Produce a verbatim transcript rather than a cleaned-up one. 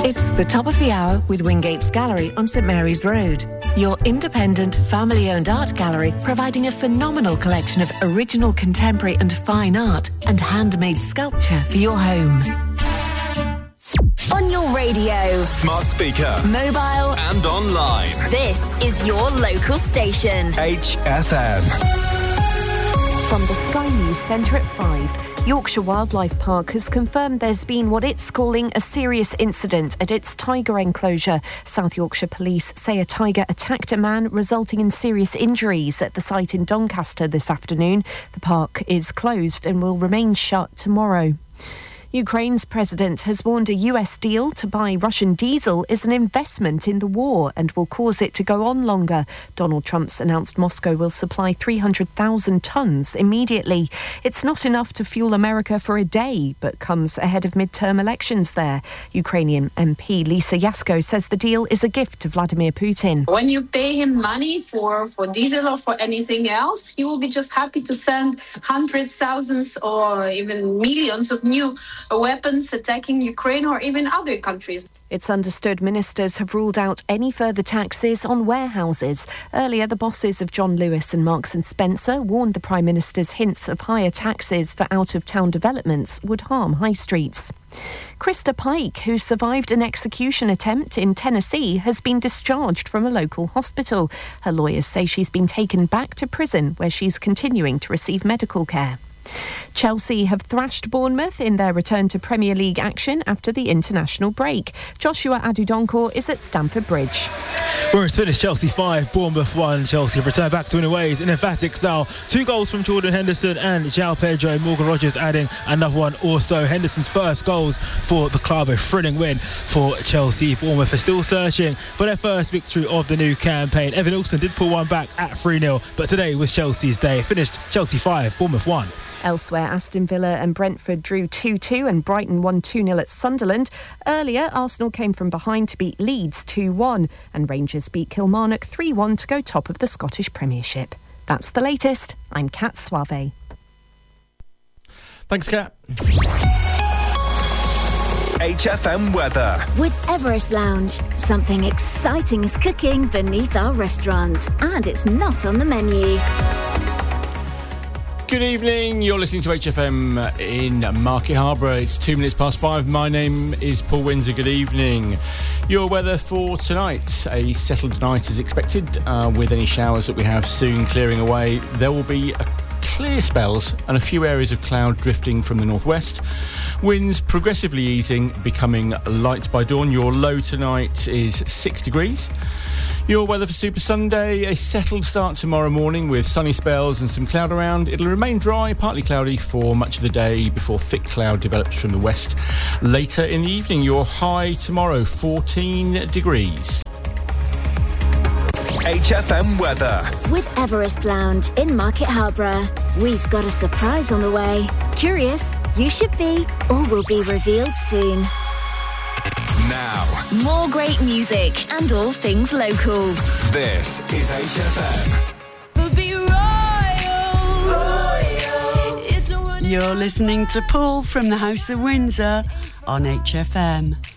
It's the top of the hour with Wingate's Gallery on St Mary's Road. Your independent, family-owned art gallery providing a phenomenal collection of original contemporary and fine art and handmade sculpture for your home. On your radio, smart speaker, mobile and online. This is your local station. H F M. From the Sky News Centre at five, Yorkshire Wildlife Park has confirmed there's been what it's calling a serious incident at its tiger enclosure. South Yorkshire Police say a tiger attacked a man, resulting in serious injuries at the site in Doncaster this afternoon. The park is closed and will remain shut tomorrow. Ukraine's president has warned a U S deal to buy Russian diesel is an investment in the war and will cause it to go on longer. Donald Trump's announced Moscow will supply three hundred thousand tonnes immediately. It's not enough to fuel America for a day, but comes ahead of midterm elections there. Ukrainian M P Lisa Yasko says the deal is a gift to Vladimir Putin. When you pay him money for, for diesel or for anything else, he will be just happy to send hundreds, thousands or even millions of new weapons attacking Ukraine or even other countries. It's understood ministers have ruled out any further taxes on warehouses. Earlier, the bosses of John Lewis and Marks and Spencer warned the Prime Minister's hints of higher taxes for out-of-town developments would harm high streets. Krista Pike, who survived an execution attempt in Tennessee, has been discharged from a local hospital. Her lawyers say she's been taken back to prison, where she's continuing to receive medical care. Chelsea have thrashed Bournemouth in their return to Premier League action after the international break. Joshua Adudonkor is at Stamford Bridge. Where it's finished, Chelsea five, Bournemouth one. Chelsea have returned back to winning ways in emphatic style. Two goals from Jordan Henderson and João Pedro. Morgan Rogers adding another one also. Henderson's first goals for the club. A thrilling win for Chelsea. Bournemouth are still searching for their first victory of the new campaign. Evan Olsen did pull one back at three nil, but today was Chelsea's day. Finished Chelsea five, Bournemouth one. Elsewhere, Aston Villa and Brentford drew two two and Brighton won two nil at Sunderland. Earlier, Arsenal came from behind to beat Leeds two one and Rangers beat Kilmarnock three one to go top of the Scottish Premiership. That's the latest. I'm Kat Suave. Thanks, Kat. H F M weather. With Everest Lounge, something exciting is cooking beneath our restaurant, and it's not on the menu. Good evening, you're listening to H F M in Market Harbour. It's two minutes past five. My name is Paul Windsor. Good evening. Your weather for tonight. A settled night is expected, uh, with any showers that we have soon clearing away. There will be a clear spells and a few areas of cloud drifting from the northwest. Winds progressively easing, becoming light by dawn. Your low tonight is six degrees. Your weather for Super Sunday, a settled start tomorrow morning with sunny spells and some cloud around. It'll remain dry, partly cloudy for much of the day before thick cloud develops from the west. Later in the evening, your high tomorrow, fourteen degrees. H F M weather. With Everest Lounge in Market Harbour, we've got a surprise on the way. Curious? You should be. All will be revealed soon. Now, more great music and all things local. This is H F M. You're listening to Paul from the House of Windsor on H F M.